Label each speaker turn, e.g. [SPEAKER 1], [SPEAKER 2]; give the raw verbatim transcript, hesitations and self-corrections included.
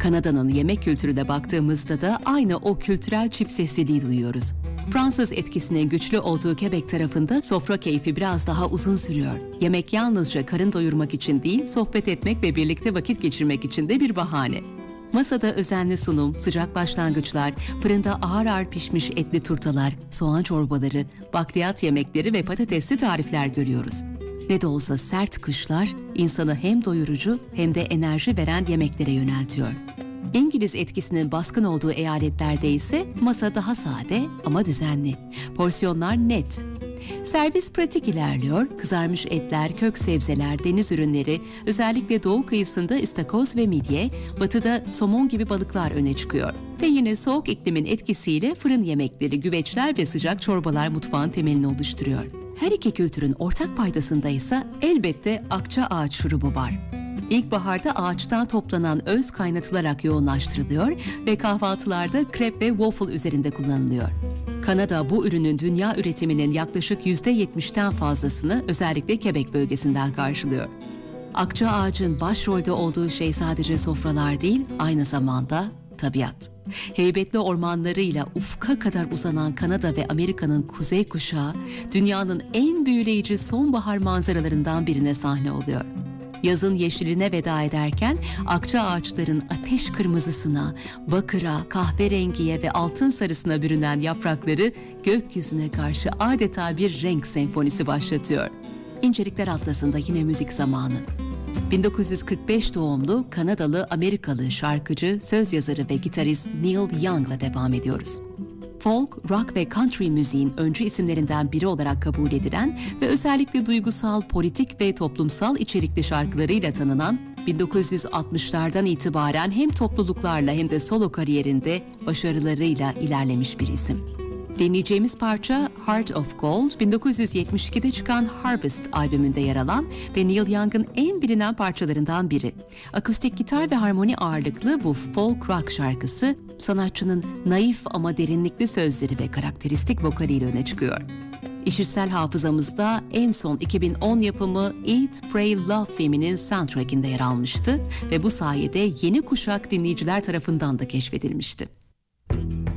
[SPEAKER 1] Kanada'nın yemek kültürüne baktığımızda da aynı o kültürel çift sesliliği duyuyoruz. Fransız etkisinin güçlü olduğu Quebec tarafında sofra keyfi biraz daha uzun sürüyor. Yemek yalnızca karın doyurmak için değil, sohbet etmek ve birlikte vakit geçirmek için de bir bahane. Masada özenli sunum, sıcak başlangıçlar, fırında ağır ağır pişmiş etli turtalar, soğan çorbaları, bakliyat yemekleri ve patatesli tarifler görüyoruz. Ne de olsa sert kışlar insanı hem doyurucu hem de enerji veren yemeklere yöneltiyor. İngiliz etkisinin baskın olduğu eyaletlerde ise masa daha sade ama düzenli. Porsiyonlar net. Servis pratik ilerliyor. Kızarmış etler, kök sebzeler, deniz ürünleri, özellikle doğu kıyısında istakoz ve midye, batıda somon gibi balıklar öne çıkıyor. Ve yine soğuk iklimin etkisiyle fırın yemekleri, güveçler ve sıcak çorbalar mutfağın temelini oluşturuyor. Her iki kültürün ortak paydasında ise elbette akça ağaç şurubu var. İlkbaharda ağaçtan toplanan öz kaynatılarak yoğunlaştırılıyor ve kahvaltılarda krep ve waffle üzerinde kullanılıyor. Kanada bu ürünün dünya üretiminin yaklaşık yüzde yetmişten fazlasını özellikle Quebec bölgesinden karşılıyor. Akça ağacın başrolde olduğu şey sadece sofralar değil, aynı zamanda tabiat. Heybetli ormanlarıyla ufka kadar uzanan Kanada ve Amerika'nın kuzey kuşağı, dünyanın en büyüleyici sonbahar manzaralarından birine sahne oluyor. Yazın yeşiline veda ederken akça ağaçların ateş kırmızısına, bakıra, kahverengiye ve altın sarısına bürünen yaprakları gökyüzüne karşı adeta bir renk senfonisi başlatıyor. İncelikler Atlası'nda yine müzik zamanı. bin dokuz yüz kırk beş doğumlu Kanadalı Amerikalı şarkıcı, söz yazarı ve gitarist Neil Young'la devam ediyoruz. Folk, rock ve country müziğin öncü isimlerinden biri olarak kabul edilen ve özellikle duygusal, politik ve toplumsal içerikli şarkılarıyla tanınan, bin dokuz yüz altmışlardan itibaren hem topluluklarla hem de solo kariyerinde başarılarıyla ilerlemiş bir isim. Dinleyeceğimiz parça Heart of Gold, bin dokuz yüz yetmiş ikide çıkan Harvest albümünde yer alan ve Neil Young'ın en bilinen parçalarından biri. Akustik gitar ve harmoni ağırlıklı bu folk rock şarkısı, sanatçının naif ama derinlikli sözleri ve karakteristik vokaliyle öne çıkıyor. İşitsel hafızamızda en son iki bin on yapımı Eat, Pray, Love filminin soundtrack'inde yer almıştı ve bu sayede yeni kuşak dinleyiciler tarafından da keşfedilmişti.